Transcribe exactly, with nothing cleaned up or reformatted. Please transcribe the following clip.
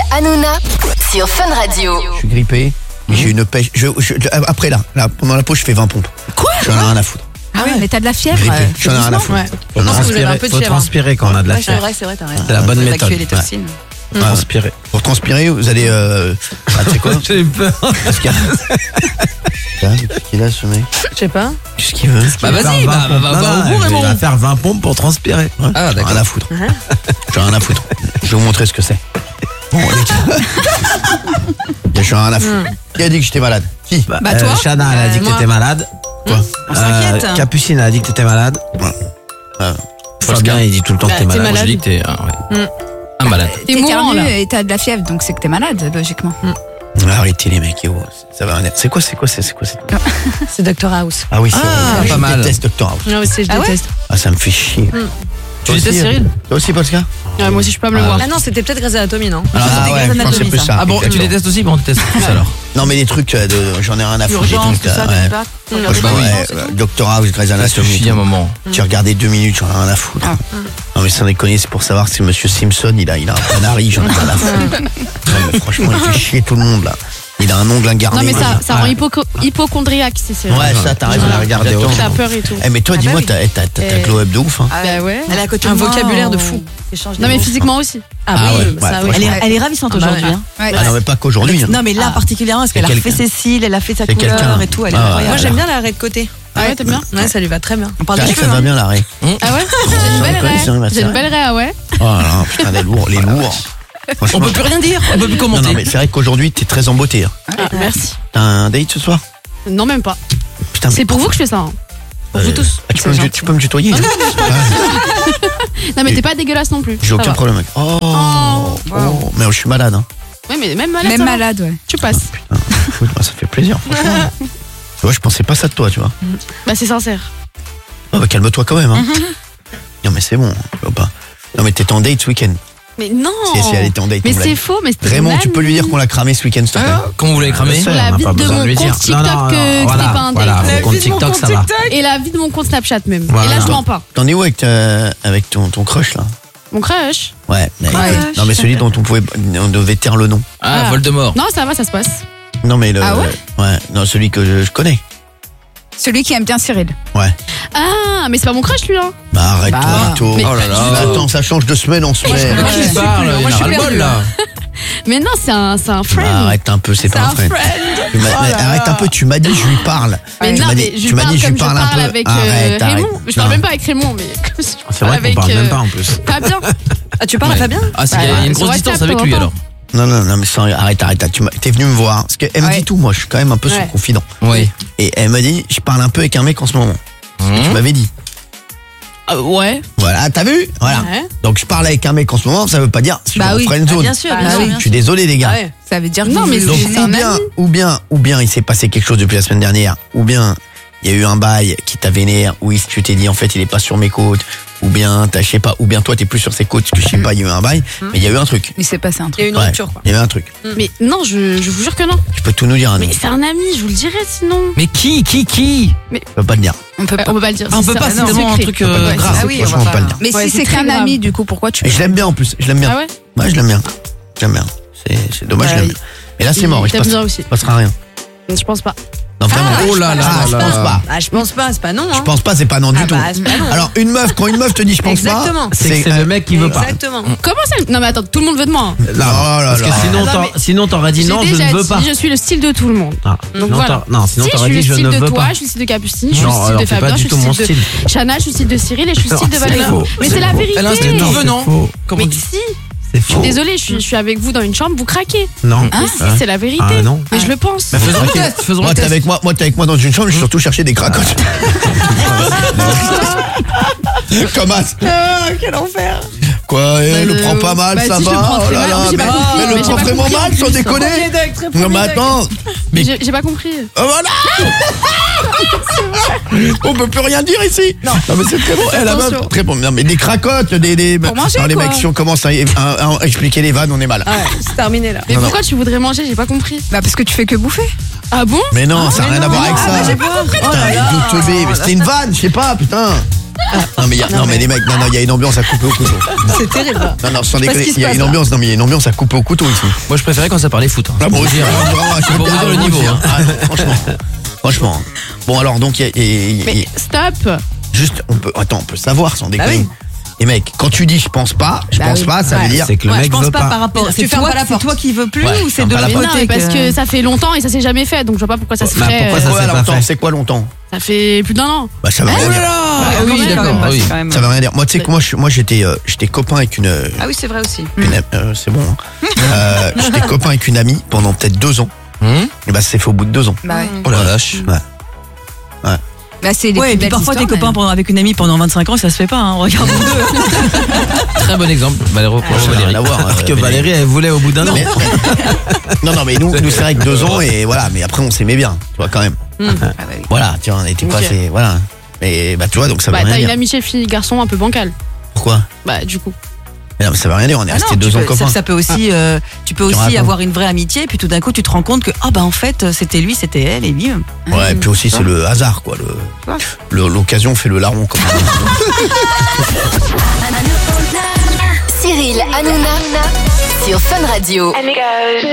Hanouna sur Fun Radio. Je suis grippé, mais j'ai une pêche. Je, je, après là, là, pendant la pause, je fais vingt pompes. Quoi? J'en ai rien à foutre. Ah oui, mais t'as de la fièvre. Grippé, euh, j'en ai rien à foutre. Ouais. J'en ai Non, rien à parce que vous avez un peu de Faut fièvre. transpirer quand on a de la Ouais, c'est fièvre. vrai, c'est vrai, t'as raison. C'est la bonne Faut méthode. évacuer les toxines. Ouais. Transpirer. Pour transpirer, vous allez. Euh... Ah, tu sais quoi? J'ai eu peur. Qu'est-ce qu'il y a? Qu'est-ce qu'il a ce mec? Je sais pas. Qu'est-ce qu'il veut? Bah vas-y, bah va va au bout, il Raymond. va faire vingt pompes pour transpirer. Ouais, Ah, j'en ai d'accord. rien à foutre. J'en ai rien à foutre. Je vais vous montrer ce que c'est. Bon, allez. J'en ai rien à foutre. Qui a dit que j'étais malade? Qui? Bah, toi euh, Chana, elle a dit que moi. t'étais malade. Quoi? On s'inquiète. Euh, Capucine, elle a dit que t'étais malade. Ouais. Fabien, il dit tout le temps Bah, que t'es t'es malade. malade. Moi, je dis que t'es ah, ouais. Mm. un malade. T'es mourant, éternues là. et t'as de la fièvre, donc c'est que t'es malade, logiquement. Arrêtez les mecs, yo. Ça va. C'est quoi, c'est quoi, c'est c'est quoi c'est... C'est Doctor House. Ah oui, c'est Ah, vrai. pas Je mal. déteste Doctor House. Moi aussi, je Ah ouais déteste. Ah, ça me fait chier. Tu Toi détestes aussi, Cyril? Toi aussi, Pascal? Ouais, moi aussi, je peux pas me le Ah. voir. Ah non, c'était peut-être Grey's Anatomy, non? Ah, C'était ouais, Grey's je pense que c'est Anatomy, plus ça. ça. Ah bon, tu exactement. détestes aussi? Bon, on déteste tous alors. Non, mais les trucs, euh, de, j'en ai rien à foutre. des Urgence, trucs, tout ça, ouais. tu pas. Moi, je Bah oui. ouais, euh, Doctor House, Grey's Ça Anatomy. suffit un moment. Tu regardais deux minutes, j'en ai rien à foutre. Ah. Non, mais sans déconner, c'est pour savoir si Monsieur Simpson, il a, il a un canari, j'en ai rien à foutre. Non, mais franchement, il fait chier tout le monde, là. Il a un ongle incarné. Non mais ça, ça Ouais. rend hypoco- hypochondriaque, c'est sûr. Ouais, ça, t'as raison. Voilà. Regardez, Exactement. T'as peur et tout. Eh, mais toi, Ah, dis-moi, bah oui. t'as, t'as, t'as, t'as Et- glow up de ouf, hein. Bah ouais. Elle a à côté un Wow. vocabulaire de fou. Non mais physiquement aussi. Ah, Ah oui, ouais, ça, ouais, oui. franchement. Elle est, elle est ravissante Ah bah aujourd'hui. ouais. hein. Ouais. Ah non, mais pas qu'aujourd'hui. hein. Non, mais là Ah. particulièrement, parce qu'elle a C'est refait quelqu'un. ses cils, elle a fait sa C'est couleur quelqu'un. et tout. Elle est Ah, incroyable. Moi, j'aime bien l'arrêt de côté. Ah ouais, t'aimes bien? Ouais, ça lui va très bien. On parle C'est de vrai que cheveux. ça va hein. bien, l'arrêt. Ah ouais? J'ai une belle déconner, c'est vrai, raie. c'est J'ai une vrai. belle raie, ah ouais. Oh là là, putain, les lourds, les lourds. On Franchement. peut plus rien dire, on peut plus Non, commenter. non, mais c'est vrai qu'aujourd'hui, t'es très embotté. hein. Ah, merci. T'as un date ce soir? Non même pas. Putain, mais C'est pour vous que je fais ça. hein. Pour vous Euh, tous. ah, tu, peux me, tu peux me tutoyer? hein Non mais t'es pas dégueulasse non plus. J'ai Ça aucun va. problème avec. Oh, oh, mais je suis malade. Hein. Ouais mais même malade. Même ça va. malade, ouais. Tu passes. Écoute, moi, ça fait plaisir, franchement. Tu vois, je pensais pas ça de toi, tu vois. Bah c'est sincère. Oh, bah, calme-toi quand même. Hein. Non, mais c'est bon. Tu vois pas. Non, mais t'étais en date ce week-end. Mais non. Si, si, elle était en date. Mais on l'a c'est dit. faux, mais c'était Raymond, une tu peux lui dire qu'on l'a cramé ce week-end, s'il te plaît. Ah, Comment vous l'avez cramé? Sur la On n'a vie pas de besoin mon lui compte dire. TikTok Non, non, que- que voilà, c'était pas un date. Voilà, La mon compte vie de mon TikTok, compte ça va. TikTok. Et la vie de mon compte Snapchat même. Voilà. Et là je mens pas. T'en es où avec, ta- avec ton, ton crush, là? Mon crush. Ouais. mais- Crush. Non, mais celui dont on pouvait, on devait taire le nom. Ah, Ah. Voldemort. Non ça va, ça se passe. Non, mais le. Ah ouais Ouais, non, celui que je, je connais. Celui qui aime bien Cyril. Ouais. Ah mais c'est pas mon crush lui hein. Bah, arrête-toi, Bah. Arto. Mais- Oh là Mais là. attends, ça change de semaine en semaine. Moi, je parle, il y en a ras-le-bol, là. Mais non c'est un, c'est un friend. Bah, arrête un peu, c'est pas un friend. Tu m'as- mais arrête un peu, tu m'as dit, je lui parle. Mais tu non m'as mais dit, je tu m'as parle dit, je comme lui je parle un parle peu. avec euh, Arrête, arrête. Raymond. Je parle Non. même pas avec Raymond mais comme si je C'est vrai parle qu'on parle avec, même euh, pas en plus. Fabien. Ah, tu parles à Ouais. Fabien? Ah, c'est qu'il y a Bah, une sur grosse WhatsApp, distance avec t'en lui entends. alors. Non, non, non, mais sans, arrête, arrête. Tu m'as- t'es venu me voir. Parce qu'elle me Ouais. dit tout, moi, je suis quand même un peu son Ouais. confident. Oui. Et elle m'a dit, je parle un peu avec un mec en ce moment. Tu Mmh. m'avais dit. Euh, ouais. Voilà, t'as vu? Voilà. Ouais. Donc je parle avec un mec en ce moment, ça veut pas dire je suis Bah en oui. friend Ah, zone. bien sûr, Bah bien sûr. oui. bien Je suis sûr. désolé les gars. Ah ouais. Ça veut dire que Non, mais vous- Donc c'est un ou bien, ami. ou bien, ou bien il s'est passé quelque chose depuis la semaine dernière, ou bien il y a eu un bail qui t'a vénère, ou il- tu t'es dit en fait il est pas sur mes côtes, ou bien t'as je sais pas, ou bien toi t'es plus sur ses côtes, parce que je sais pas, il y a eu un bail, mais il y a eu un truc. il s'est passé un Il y a truc. eu une Ouais, rupture, quoi. il y avait un truc. Mais non je, je vous jure que non. Tu peux tout nous dire, hein, Mais nous. c'est un ami, je vous le dirai sinon. Mais qui, qui, qui? Je peux pas le dire. On peut Ouais, pas. on peut pas le dire. Ah, on peut c'est pas, ça, c'est tellement un secret. truc euh, Ouais, grave. ah oui, on Franchement, va on peut pas pas. le dire. Mais Ouais, si c'est c'est très qu'un grave. ami, du coup, pourquoi tu. Et je l'aime bien en plus, je l'aime bien. Ah ouais. Ouais, je l'aime bien. J'aime bien. C'est, c'est dommage, Bah, je l'aime bien. Mais là c'est il mort, il se t'aime passe, bien aussi. il se passera rien. Je pense pas. Non, vraiment. Oh là là Ah, je là pense là. pas. Ah, je pense pas, c'est pas non. Je Hein. pense pas, c'est pas non du Ah tout. bah, c'est pas non. Alors une meuf, quand une meuf te dit je pense Exactement. pas, C'est que c'est euh, le mec qui veut pas. Exactement. Comment ça? Non mais attends, tout le monde veut de moi. hein. Là, oh là Parce que là. sinon, Non, t'en- mais- sinon t'aurais dit J'ai non, je déjà ne veux dit, pas. je suis le style de tout le monde. Ah. Donc Non, voilà. t'en- non, sinon Si, je t'aurais suis dit le je style ne de veux toi, pas. je suis le style de Capucine, je suis Non, le style alors de c'est pas Fabien, je du suis tout le mon style style. de Chana, je suis le style de Cyril et je suis le style de C'est Valérie. faux. Mais c'est la vérité. Elle a un style tout Mais venant. Comme on dit. si, C'est je suis faux. désolée, je suis, je suis avec vous dans une chambre, vous craquez. Non. Mais si, c'est la vérité. Ah, non. Mais je le pense. Bah, faisons le test, faisons Moi le t'es test. avec moi, moi t'es avec moi dans une chambre, je suis surtout chercher des cracottes. Comment ça? Ah, quel enfer. Quoi, eh, le Euh, prend pas mal, bah, ça si, je le va? prends Oh très là mal. là, Mais j'ai mais, pas compris, mais mais le j'ai prend pas vraiment compris, en mal, sans plus. déconner. Non mais attends, mais J'ai j'ai pas compris. oh, voilà. On peut plus rien dire ici. Non, mais c'est très bon. Eh, la meuf, Attention. très bon. Non mais des cracottes, des des. Pour manger, non, les quoi. mecs, si on commence à, à- à expliquer les vannes, on est mal. Ouais, c'est terminé là. Mais Non, pourquoi tu voudrais manger? J'ai pas compris. Bah, parce que tu fais que bouffer. Ah bon? Mais non, ça n'a rien à voir avec Ah, bah, ça. j'ai peur. Oh Putain, là les là. deux teubés, mais c'était une vanne, je sais pas, putain. Non mais, y a, non, mais les mecs, non, non, il y a une ambiance à couper au couteau. C'est terrible. là. Non, non, sans sais pas ce déconner, qui se il y a passe, une là. ambiance, non mais il y a une ambiance à couper au couteau ici. Moi, je préférais quand ça parlait foot. hein. Ah, bon, aussi, hein, vraiment, je sais Pour pas, vous dire le moi niveau, aussi, hein. Ah, non, franchement, franchement. Bon alors donc, il y a- il y a- il y Mais a- stop. juste, on peut, attends, on peut savoir sans déconner. oui. Et mec, quand tu dis je pense pas, je Bah pense oui. pas, ça Ouais. veut dire. C'est que le Ouais, mec Je pense veut pas pas. par rapport. C'est Tu fermes toi, pas la c'est porte. toi qui veux plus Ouais, ou c'est ferme de pas la l'autre Mais porte. non, côté mais parce que ça fait longtemps et ça s'est jamais fait, donc je vois pas pourquoi ça se Bah, ferait. pourquoi euh, ça Quoi, s'est pas longtemps, fait c'est quoi longtemps? Ça fait plus d'un an. Bah ça veut rien Oh là dire. là Ah oui, oui, d'accord, quand même, oui. c'est quand même- Ça veut rien dire. Moi, tu sais que moi, je- moi j'étais, euh, j'étais copain avec une, euh, Ah oui, c'est vrai aussi. une euh, c'est bon. hein. Euh, j'étais copain avec une amie pendant peut-être deux ans. Hum Et bah, c'est fait au bout de deux ans. Bah ouais. Oh la vache. Bah, c'est les Ouais, plus et puis belles parfois t'es histoires, copain mais- pendant- avec une amie pendant vingt-cinq ans, ça se fait pas, hein. Regarde nous deux. Très bon exemple. Valérie, Ça n'a Valérie. rien à voir, Alors euh, que mais- Valérie, elle voulait au bout d'un an. Mais- non, non, mais nous, nous c'est vrai que deux ans et voilà. Mais après, on s'aimait bien, tu vois quand même. Ah bah oui. Voilà, tu vois, on était pas, Ok. assez- voilà. Mais bah, tu vois, donc ça veut Bah, rien t'as une dire. amitié fille-garçon un peu bancale. Pourquoi? Bah, du coup. Mais non, mais ça veut rien dire. On est Ah restés non, deux tu ans peux- copains. ça, ça peut aussi, euh, tu peux aussi racontes. avoir une vraie amitié, et puis tout d'un coup tu te rends compte que ah bah en fait c'était lui, c'était elle, et bim. Ouais, et puis aussi c'est le hasard, quoi. Le, le- l'occasion fait le larron, comme on dit. Cyril Hanouna sur Fun Radio.